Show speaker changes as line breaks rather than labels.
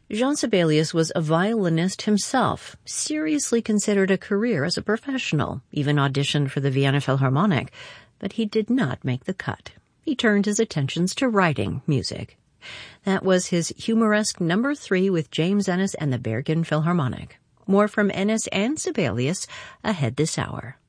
Jean Sibelius was a violinist himself, seriously considered a career as a professional, even auditioned for the Vienna Philharmonic, but he did not make the cut. He turned his attentions to writing music. That was his humoresque number 3 with James Ennis and the Bergen Philharmonic. More from Ennis and Sibelius ahead this hour.